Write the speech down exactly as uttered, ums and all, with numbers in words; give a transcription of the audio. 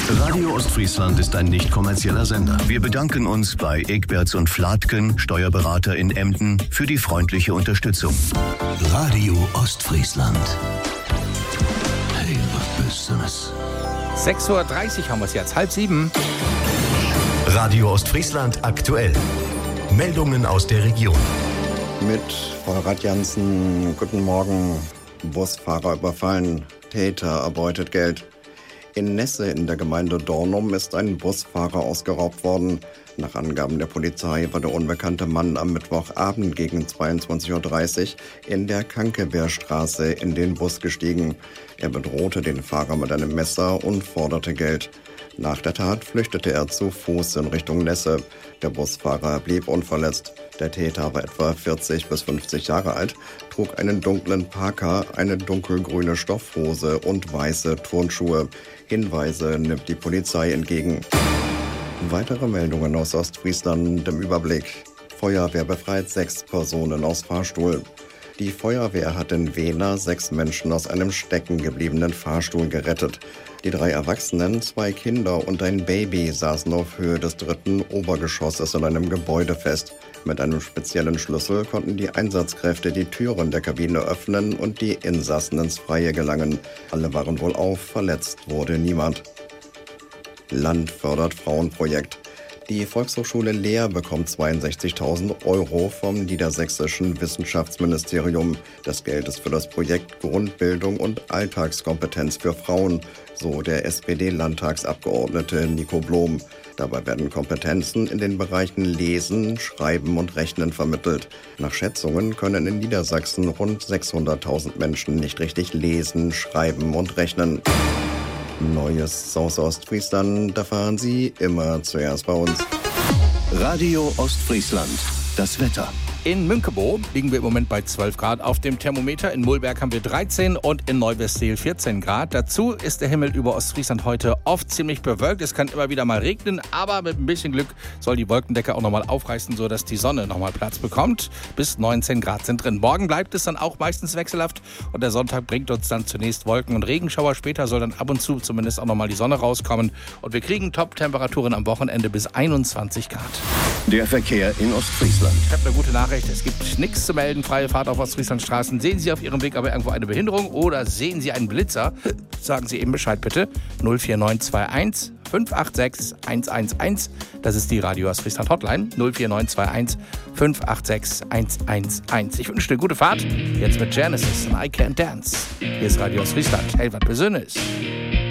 Radio Ostfriesland ist ein nicht kommerzieller Sender. Wir bedanken uns bei Egberts und Flatken, Steuerberater in Emden, für die freundliche Unterstützung. Radio Ostfriesland. Hey, was bist du das? sechs Uhr dreißig haben wir es jetzt, halb sieben. Radio Ostfriesland aktuell. Meldungen aus der Region. Mit Volrad Jansen, guten Morgen. Busfahrer überfallen, Täter erbeutet Geld. In Nesse in der Gemeinde Dornum ist ein Busfahrer ausgeraubt worden. Nach Angaben der Polizei war der unbekannte Mann am Mittwochabend gegen zweiundzwanzig Uhr dreißig in der Kankeberstraße in den Bus gestiegen. Er bedrohte den Fahrer mit einem Messer und forderte Geld. Nach der Tat flüchtete er zu Fuß in Richtung Nesse. Der Busfahrer blieb unverletzt. Der Täter war etwa vierzig bis fünfzig Jahre alt, trug einen dunklen Parker, eine dunkelgrüne Stoffhose und weiße Turnschuhe. Hinweise nimmt die Polizei entgegen. Weitere Meldungen aus Ostfriesland im Überblick. Feuerwehr befreit sechs Personen aus Fahrstuhl. Die Feuerwehr hat in Wehner sechs Menschen aus einem stecken gebliebenen Fahrstuhl gerettet. Die drei Erwachsenen, zwei Kinder und ein Baby saßen auf Höhe des dritten Obergeschosses in einem Gebäude fest. Mit einem speziellen Schlüssel konnten die Einsatzkräfte die Türen der Kabine öffnen und die Insassen ins Freie gelangen. Alle waren wohlauf, verletzt wurde niemand. Land fördert Frauenprojekt. Die Volkshochschule Leer bekommt zweiundsechzigtausend Euro vom niedersächsischen Wissenschaftsministerium. Das Geld ist für das Projekt Grundbildung und Alltagskompetenz für Frauen, so der S P D-Landtagsabgeordnete Nico Blom. Dabei werden Kompetenzen in den Bereichen Lesen, Schreiben und Rechnen vermittelt. Nach Schätzungen können in Niedersachsen rund sechshunderttausend Menschen nicht richtig lesen, schreiben und rechnen. Neues aus Ostfriesland, da fahren Sie immer zuerst bei uns. Radio Ostfriesland. Das Wetter. In Münkebo liegen wir im Moment bei zwölf Grad auf dem Thermometer. In Mulberg haben wir dreizehn und in Neuwestel vierzehn Grad. Dazu ist der Himmel über Ostfriesland heute oft ziemlich bewölkt. Es kann immer wieder mal regnen, aber mit ein bisschen Glück soll die Wolkendecke auch nochmal aufreißen, sodass die Sonne nochmal Platz bekommt. Bis neunzehn Grad sind drin. Morgen bleibt es dann auch meistens wechselhaft und der Sonntag bringt uns dann zunächst Wolken und Regenschauer. Später soll dann ab und zu zumindest auch nochmal die Sonne rauskommen und wir kriegen Top-Temperaturen am Wochenende bis einundzwanzig Grad. Der Verkehr in Ostfriesland. Ich habe eine gute Nachricht. Es gibt nichts zu melden. Freie Fahrt auf Ostfrieslandstraßen. Sehen Sie auf Ihrem Weg aber irgendwo eine Behinderung oder sehen Sie einen Blitzer? Sagen Sie eben Bescheid bitte. null vier neun zwei eins fünf acht sechs eins eins eins. Das ist die Radio Ostfriesland Hotline. null vier neun zwei eins fünf acht sechs eins eins eins. Ich wünsche eine gute Fahrt. Jetzt mit Genesis und I Can't Dance. Hier ist Radio Ostfriesland. Hey, was Besonderes.